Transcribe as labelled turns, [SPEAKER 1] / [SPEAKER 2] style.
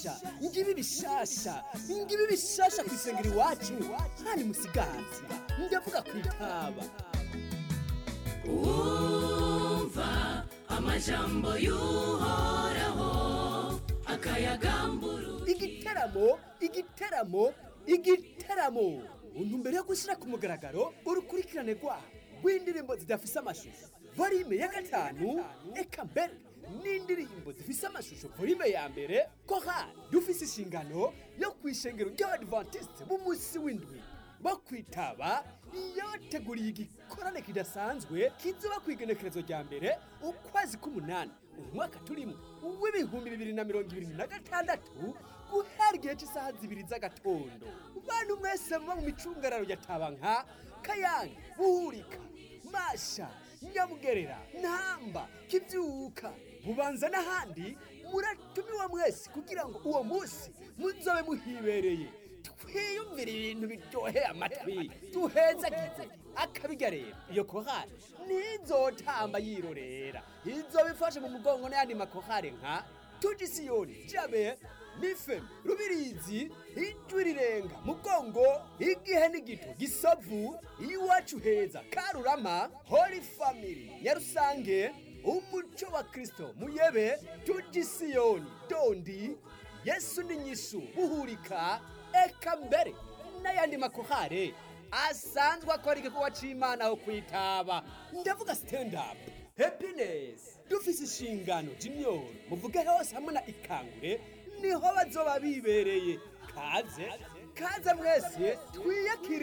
[SPEAKER 1] ngibi bishasha kw'isengero iwacu hani Musigati ndavuga kwitaba.
[SPEAKER 2] Umva amajambo y'Uhoraho akayagamburu.
[SPEAKER 1] Igiteramo untumbere yo gushira ku mugaragaro urukurikirane rw'indirimbo zidafise amashusho volume ya 5 eka mbere n'indirimbo zifise amashusho volume ya mbere. Korali dufise ishingano yo kwishengero ry'Abadventiste b'umunsi w'indwi bo kwitaba yateguriye igikorane kidasanzwe kizoba kwigenekerezo rya mbere ukwezi k'umunani umwaka turimo w'ibihumbi 2026 guhera igihe cy'isaha 2 z'agatondo. Bantu mwese muba mu micungararo ya Tabanka, Kayange, Buhurika, Masha, Nyamugerera, Ntamba, Kivyuka, Bubanza n'ahandi muratumiwa mwese kugira ngo uwo munsi muzobe muhibereye twiyumvira ibintu biryoheye amatwi duhezagize akabiga. Rero iyo korali ntizotamba yirorera, izobifashe mu mugongo n'ayandi makorali nka Tugisiyoni, Jabe, Nifem, Rubirizi, Ijwi Rirenga, Mugongo, Igihe n'Igito, Gisavu, Iwacu Heza, Karurama, Holy Family, Nyarusange, Umuco wa Kristo, Muyebe, Tugisiyoni, Dondi, Yesu n'inyishu, Buhurika, eka mbere n'ayandi makorali asanzwe akora igikorwa c'Imana ho kwitaba. Ndavuga stand up, Happiness, dufise ishingano Jimyoro, muvuge hose hamwe na Ikangure niho bazoba bibereye. Kaze mwese twiyakire.